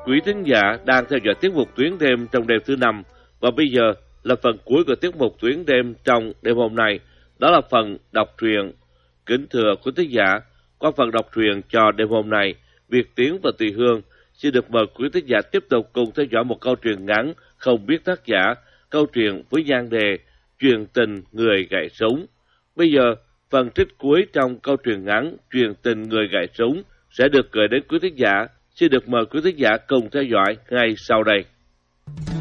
quý thính giả đang theo dõi tiết mục Tuyến đêm trong đêm thứ 5 và bây giờ là phần cuối của tiết mục Tuyến đêm trong đêm hôm nay, đó là phần đọc truyện. Kính thưa quý thính giả, qua phần đọc truyện cho đêm hôm nay, Việt Tiến và Tùy Hương xin được mời quý thính giả tiếp tục cùng theo dõi một câu truyện ngắn không biết tác giả, câu chuyện với nhan đề Chuyện tình người gậy súng. Bây giờ, phần trích cuối trong câu truyện ngắn Chuyện tình người gậy súng sẽ được gửi đến quý thính giả. Xin được mời quý thính giả cùng theo dõi ngay sau đây.